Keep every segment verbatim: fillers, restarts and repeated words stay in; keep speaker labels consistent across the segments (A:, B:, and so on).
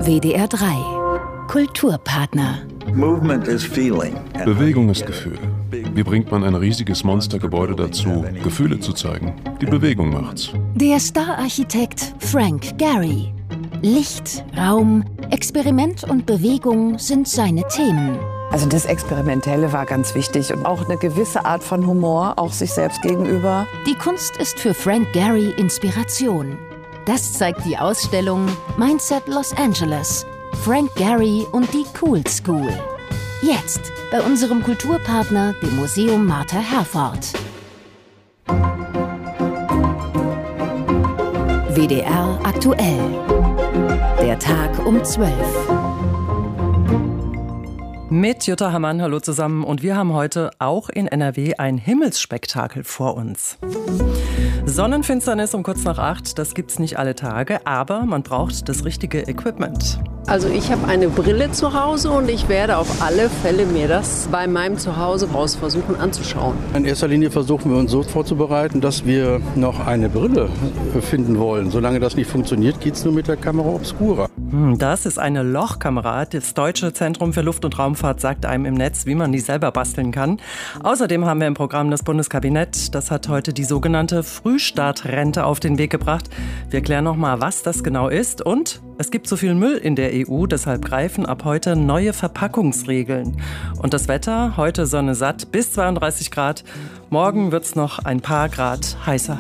A: W D R drei Kulturpartner.
B: Bewegung ist Gefühl. Wie bringt man ein riesiges Monstergebäude dazu, Gefühle zu zeigen? Die Bewegung macht's.
A: Der Star-Architekt Frank Gehry. Licht, Raum, Experiment und Bewegung sind seine Themen.
C: Also das Experimentelle war ganz wichtig und auch eine gewisse Art von Humor, auch sich selbst gegenüber.
A: Die Kunst ist für Frank Gehry Inspiration. Das zeigt die Ausstellung Mindset Los Angeles, Frank Gehry und die Cool School. Jetzt bei unserem Kulturpartner, dem Museum Martha Herford. W D R aktuell. Der Tag um zwölf.
D: Mit Jutta Hamann, hallo zusammen. Und wir haben heute auch in N R W ein Himmelsspektakel vor uns. Sonnenfinsternis um kurz nach acht, das gibt's nicht alle Tage, aber man braucht das richtige Equipment.
E: Also ich habe eine Brille zu Hause und ich werde auf alle Fälle mir das bei meinem Zuhause raus versuchen anzuschauen.
F: In erster Linie versuchen wir uns so vorzubereiten, dass wir noch eine Brille finden wollen. Solange das nicht funktioniert, geht es nur mit der Kamera Obscura.
D: Das ist eine Lochkamera. Das Deutsche Zentrum für Luft- und Raumfahrt sagt einem im Netz, wie man die selber basteln kann. Außerdem haben wir im Programm das Bundeskabinett. Das hat heute die sogenannte Frühstartrente auf den Weg gebracht. Wir klären noch mal, was das genau ist. Und es gibt so viel Müll in der E U, deshalb greifen ab heute neue Verpackungsregeln. Und das Wetter, heute Sonne satt bis zweiunddreißig Grad. Morgen wird es noch ein paar Grad heißer.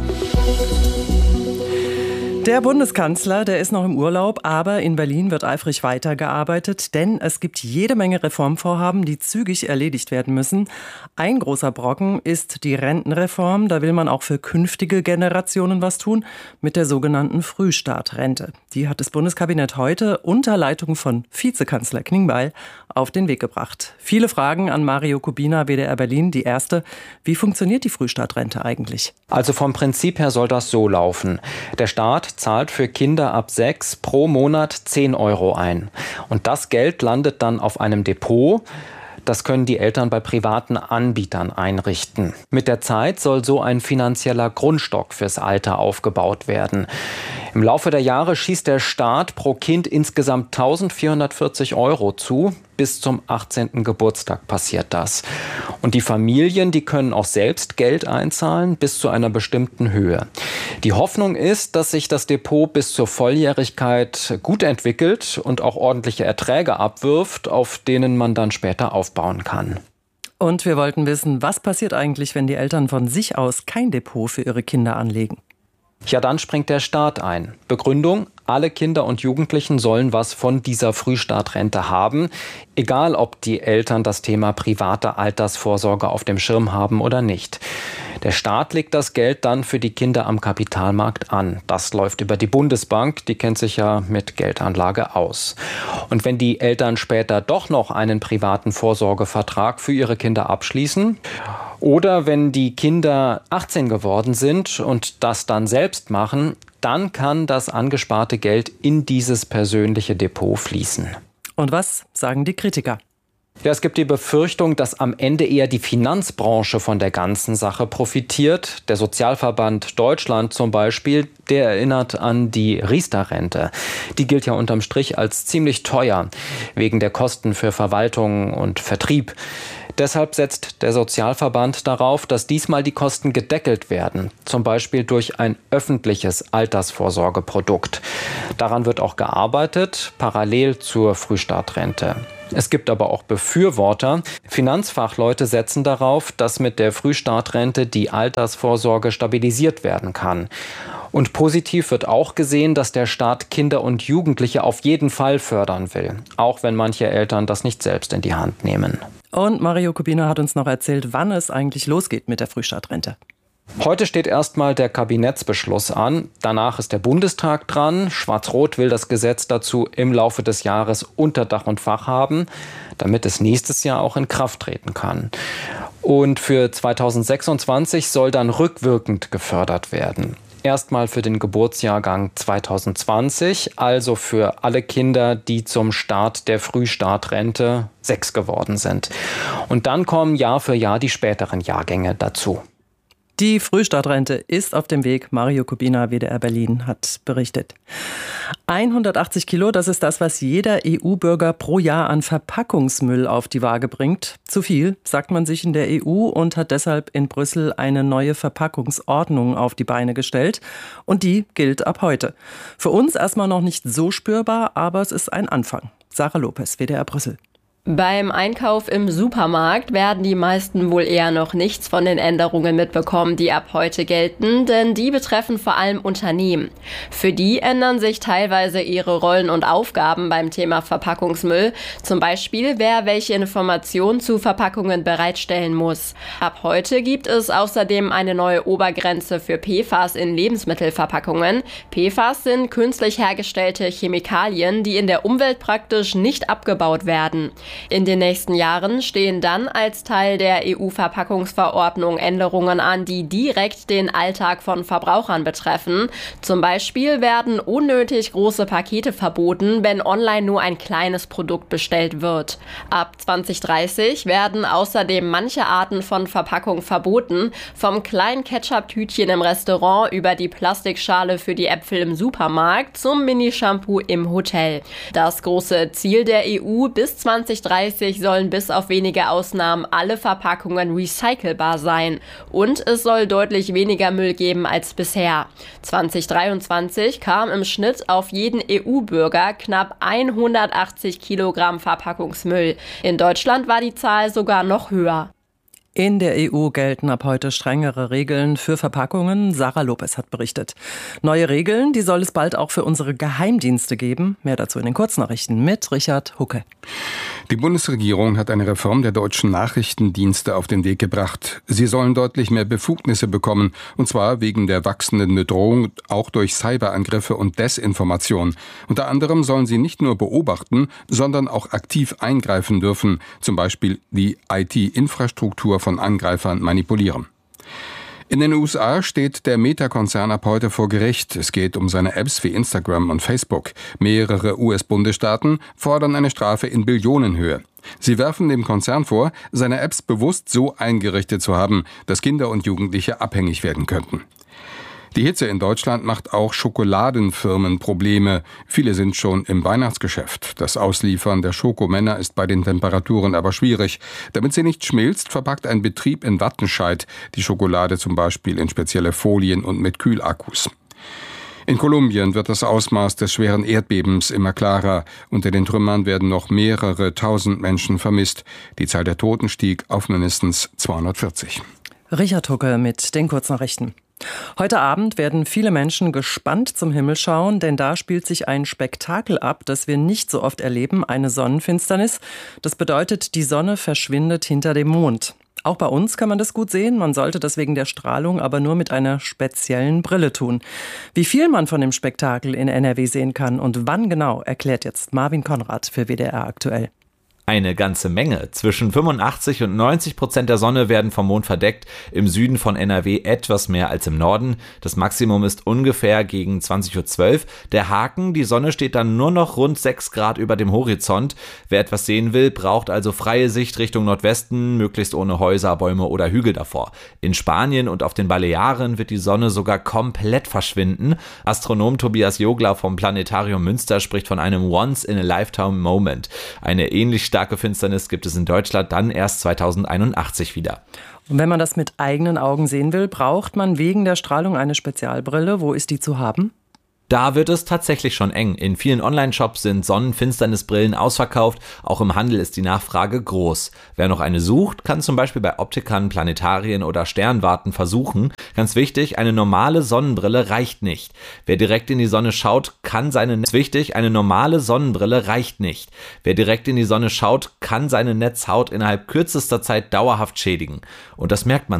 D: Der Bundeskanzler, der ist noch im Urlaub, aber in Berlin wird eifrig weitergearbeitet, denn es gibt jede Menge Reformvorhaben, die zügig erledigt werden müssen. Ein großer Brocken ist die Rentenreform. Da will man auch für künftige Generationen was tun mit der sogenannten Frühstartrente. Die hat das Bundeskabinett heute unter Leitung von Vizekanzler Klingbeil auf den Weg gebracht. Viele Fragen an Mario Kubina, W D R Berlin. Die erste: Wie funktioniert die Frühstartrente eigentlich?
G: Also vom Prinzip her soll das so laufen. Der Staat zahlt für Kinder ab sechs pro Monat zehn Euro ein. Und das Geld landet dann auf einem Depot. Das können die Eltern bei privaten Anbietern einrichten. Mit der Zeit soll so ein finanzieller Grundstock fürs Alter aufgebaut werden. Im Laufe der Jahre schießt der Staat pro Kind insgesamt eintausendvierhundertvierzig Euro zu. Bis zum achtzehnten Geburtstag passiert das. Und die Familien, die können auch selbst Geld einzahlen bis zu einer bestimmten Höhe. Die Hoffnung ist, dass sich das Depot bis zur Volljährigkeit gut entwickelt und auch ordentliche Erträge abwirft, auf denen man dann später aufbauen kann.
D: Und wir wollten wissen, was passiert eigentlich, wenn die Eltern von sich aus kein Depot für ihre Kinder anlegen?
G: Ja, dann springt der Staat ein. Begründung: Alle Kinder und Jugendlichen sollen was von dieser Frühstartrente haben, egal ob die Eltern das Thema private Altersvorsorge auf dem Schirm haben oder nicht. Der Staat legt das Geld dann für die Kinder am Kapitalmarkt an. Das läuft über die Bundesbank, die kennt sich ja mit Geldanlage aus. Und wenn die Eltern später doch noch einen privaten Vorsorgevertrag für ihre Kinder abschließen, oder wenn die Kinder achtzehn geworden sind und das dann selbst machen, dann kann das angesparte Geld in dieses persönliche Depot fließen.
D: Und was sagen die Kritiker?
G: Ja, es gibt die Befürchtung, dass am Ende eher die Finanzbranche von der ganzen Sache profitiert. Der Sozialverband Deutschland zum Beispiel, der erinnert an die Riester-Rente. Die gilt ja unterm Strich als ziemlich teuer, wegen der Kosten für Verwaltung und Vertrieb. Deshalb setzt der Sozialverband darauf, dass diesmal die Kosten gedeckelt werden, zum Beispiel durch ein öffentliches Altersvorsorgeprodukt. Daran wird auch gearbeitet, parallel zur Frühstartrente. Es gibt aber auch Befürworter. Finanzfachleute setzen darauf, dass mit der Frühstartrente die Altersvorsorge stabilisiert werden kann. Und positiv wird auch gesehen, dass der Staat Kinder und Jugendliche auf jeden Fall fördern will, auch wenn manche Eltern das nicht selbst in die Hand nehmen.
D: Und Mario Kubina hat uns noch erzählt, wann es eigentlich losgeht mit der Frühstartrente.
G: Heute steht erstmal der Kabinettsbeschluss an. Danach ist der Bundestag dran. Schwarz-Rot will das Gesetz dazu im Laufe des Jahres unter Dach und Fach haben, damit es nächstes Jahr auch in Kraft treten kann. Und für zweitausendsechsundzwanzig soll dann rückwirkend gefördert werden. Erstmal für den Geburtsjahrgang zweitausendzwanzig, also für alle Kinder, die zum Start der Frühstartrente sechs geworden sind. Und dann kommen Jahr für Jahr die späteren Jahrgänge dazu.
D: Die Frühstartrente ist auf dem Weg. Mario Kubina, W D R Berlin, hat berichtet. hundertachtzig Kilo, das ist das, was jeder E U-Bürger pro Jahr an Verpackungsmüll auf die Waage bringt. Zu viel, sagt man sich in der E U und hat deshalb in Brüssel eine neue Verpackungsordnung auf die Beine gestellt. Und die gilt ab heute. Für uns erstmal noch nicht so spürbar, aber es ist ein Anfang. Sarah Lopez, W D R Brüssel.
H: Beim Einkauf im Supermarkt werden die meisten wohl eher noch nichts von den Änderungen mitbekommen, die ab heute gelten, denn die betreffen vor allem Unternehmen. Für die ändern sich teilweise ihre Rollen und Aufgaben beim Thema Verpackungsmüll. Zum Beispiel, wer welche Informationen zu Verpackungen bereitstellen muss. Ab heute gibt es außerdem eine neue Obergrenze für P F A S in Lebensmittelverpackungen. P F A S sind künstlich hergestellte Chemikalien, die in der Umwelt praktisch nicht abgebaut werden. In den nächsten Jahren stehen dann als Teil der E U-Verpackungsverordnung Änderungen an, die direkt den Alltag von Verbrauchern betreffen. Zum Beispiel werden unnötig große Pakete verboten, wenn online nur ein kleines Produkt bestellt wird. Ab zwanzig dreißig werden außerdem manche Arten von Verpackung verboten, vom kleinen Ketchup-Tütchen im Restaurant über die Plastikschale für die Äpfel im Supermarkt zum Mini-Shampoo im Hotel. Das große Ziel der E U: bis zwanzig dreißig sollen bis auf wenige Ausnahmen alle Verpackungen recycelbar sein. Und es soll deutlich weniger Müll geben als bisher. zwanzig dreiundzwanzig kam im Schnitt auf jeden E U-Bürger knapp hundertachtzig Kilogramm Verpackungsmüll. In Deutschland war die Zahl sogar noch höher.
D: In der E U gelten ab heute strengere Regeln für Verpackungen. Sarah Lopez hat berichtet. Neue Regeln, die soll es bald auch für unsere Geheimdienste geben. Mehr dazu in den Kurznachrichten mit Richard Hucke.
I: Die Bundesregierung hat eine Reform der deutschen Nachrichtendienste auf den Weg gebracht. Sie sollen deutlich mehr Befugnisse bekommen, und zwar wegen der wachsenden Bedrohung, auch durch Cyberangriffe und Desinformation. Unter anderem sollen sie nicht nur beobachten, sondern auch aktiv eingreifen dürfen, zum Beispiel die I T-Infrastruktur von Angreifern manipulieren. In den U S A steht der Meta-Konzern ab heute vor Gericht. Es geht um seine Apps wie Instagram und Facebook. Mehrere U S-Bundesstaaten fordern eine Strafe in Billionenhöhe. Sie werfen dem Konzern vor, seine Apps bewusst so eingerichtet zu haben, dass Kinder und Jugendliche abhängig werden könnten. Die Hitze in Deutschland macht auch Schokoladenfirmen Probleme. Viele sind schon im Weihnachtsgeschäft. Das Ausliefern der Schokomänner ist bei den Temperaturen aber schwierig. Damit sie nicht schmilzt, verpackt ein Betrieb in Wattenscheid die Schokolade zum Beispiel in spezielle Folien und mit Kühlakkus. In Kolumbien wird das Ausmaß des schweren Erdbebens immer klarer. Unter den Trümmern werden noch mehrere tausend Menschen vermisst. Die Zahl der Toten stieg auf mindestens zweihundertvierzig.
D: Richard Hucke mit den Kurznachrichten. Heute Abend werden viele Menschen gespannt zum Himmel schauen, denn da spielt sich ein Spektakel ab, das wir nicht so oft erleben, eine Sonnenfinsternis. Das bedeutet, die Sonne verschwindet hinter dem Mond. Auch bei uns kann man das gut sehen, man sollte das wegen der Strahlung aber nur mit einer speziellen Brille tun. Wie viel man von dem Spektakel in N R W sehen kann und wann genau, erklärt jetzt Marvin Konrad für W D R aktuell.
J: Eine ganze Menge. Zwischen fünfundachtzig und neunzig Prozent der Sonne werden vom Mond verdeckt. Im Süden von N R W etwas mehr als im Norden. Das Maximum ist ungefähr gegen zwanzig Uhr zwölf. Der Haken, die Sonne steht dann nur noch rund sechs Grad über dem Horizont. Wer etwas sehen will, braucht also freie Sicht Richtung Nordwesten, möglichst ohne Häuser, Bäume oder Hügel davor. In Spanien und auf den Balearen wird die Sonne sogar komplett verschwinden. Astronom Tobias Jogler vom Planetarium Münster spricht von einem Once-in-a-Lifetime-Moment. Eine ähnlich starke Finsternis gibt es in Deutschland dann erst zweitausendeinundachtzig wieder.
D: Und wenn man das mit eigenen Augen sehen will, braucht man wegen der Strahlung eine Spezialbrille. Wo ist die zu haben?
J: Da wird es tatsächlich schon eng. In vielen Online-Shops sind Sonnenfinsternisbrillen ausverkauft. Auch im Handel ist die Nachfrage groß. Wer noch eine sucht, kann zum Beispiel bei Optikern, Planetarien oder Sternwarten versuchen. Ganz wichtig, eine normale Sonnenbrille reicht nicht. Wer direkt in die Sonne schaut, kann seine Netz wichtig, eine normale Sonnenbrille reicht nicht. Wer direkt in die Sonne schaut, kann seine Netzhaut innerhalb kürzester Zeit dauerhaft schädigen. Und das merkt man